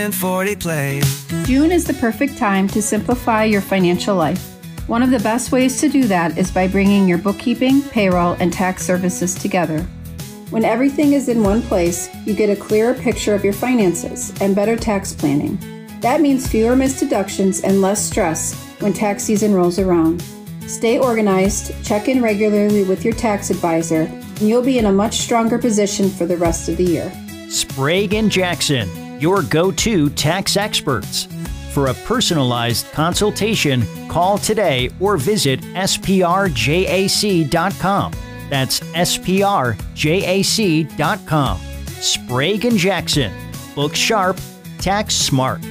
and 40 plays. June is the perfect time to simplify your financial life. One of the best ways to do that is by bringing your bookkeeping, payroll, and tax services together. When everything is in one place, you get a clearer picture of your finances and better tax planning. That means fewer missed deductions and less stress when tax season rolls around. Stay organized, check in regularly with your tax advisor, and you'll be in a much stronger position for the rest of the year. Sprague and Jackson, your go-to tax experts. For a personalized consultation, call today or visit sprjac.com. That's sprjac.com. Sprague and Jackson. Book sharp, tax smart.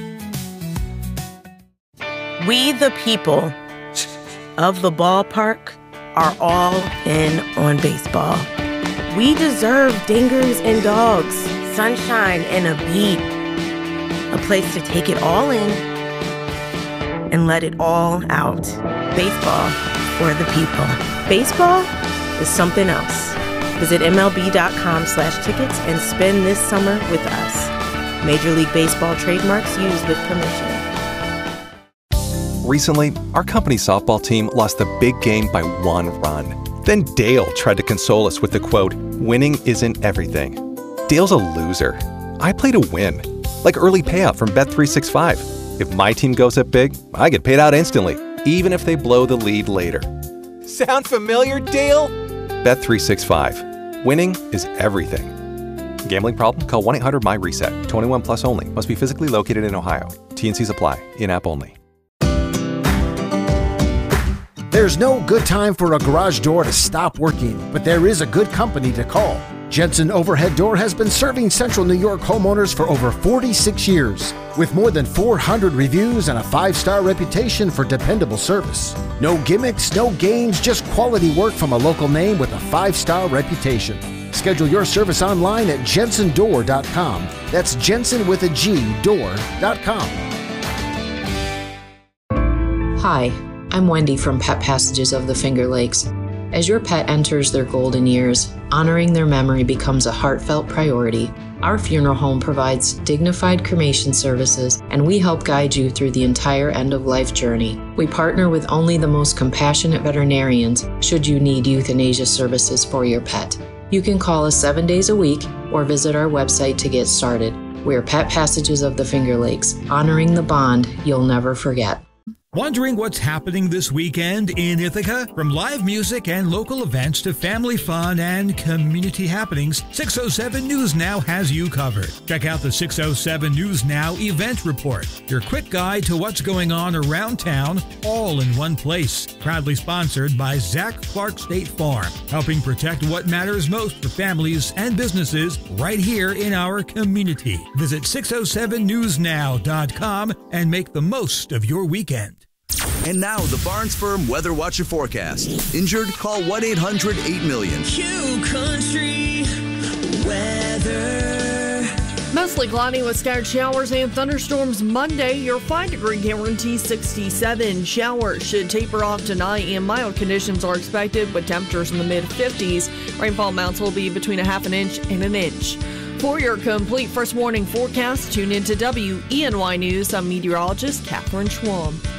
We, the people of the ballpark, are all in on baseball. We deserve dingers and dogs, sunshine and a beat, a place to take it all in and let it all out. Baseball for the people. Baseball is something else. Visit MLB.com/tickets and spend this summer with us. Major League Baseball trademarks used with permission. Recently, our company's softball team lost the big game by 1 run. Then Dale tried to console us with the quote, "Winning isn't everything." Dale's a loser. I play to win, like early payout from Bet365. If my team goes up big, I get paid out instantly, even if they blow the lead later. Sound familiar, Dale? Bet365. Winning is everything. Gambling problem? Call 1-800-MY-RESET. 21 plus only. Must be physically located in Ohio. T&Cs apply. In-app only. There's no good time for a garage door to stop working, but there is a good company to call. Jensen Overhead Door has been serving Central New York homeowners for over 46 years, with more than 400 reviews and a 5-star reputation for dependable service. No gimmicks, no games, just quality work from a local name with a 5-star reputation. Schedule your service online at jensendoor.com. That's Jensen with a G, door.com. Hi, I'm Wendy from Pet Passages of the Finger Lakes. As your pet enters their golden years, honoring their memory becomes a heartfelt priority. Our funeral home provides dignified cremation services, and we help guide you through the entire end-of-life journey. We partner with only the most compassionate veterinarians should you need euthanasia services for your pet. You can call us 7 days a week or visit our website to get started. We're Pet Passages of the Finger Lakes, honoring the bond you'll never forget. Wondering what's happening this weekend in Ithaca? From live music and local events to family fun and community happenings, 607 News Now has you covered. Check out the 607 News Now event report, your quick guide to what's going on around town, all in one place. Proudly sponsored by Zach Clark State Farm, helping protect what matters most for families and businesses right here in our community. Visit 607newsnow.com and make the most of your weekend. And now, the Barnes Firm Weather Watcher Forecast. Injured? Call 1-800-8-million. Q Country Weather. Mostly cloudy with scattered showers and thunderstorms Monday. Your 5-degree guarantee 67. Showers should taper off tonight and mild conditions are expected with temperatures in the mid-50s. Rainfall amounts will be between a half an inch and an inch. For your complete first warning forecast, tune into WENY News. I'm meteorologist Catherine Schwam.